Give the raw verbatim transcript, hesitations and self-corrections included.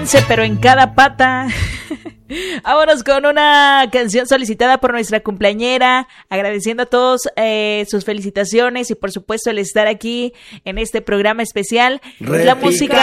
once, pero en cada pata. Vámonos con una canción solicitada por nuestra cumpleañera, agradeciendo a todos eh, sus felicitaciones y por supuesto el estar aquí en este programa especial. La música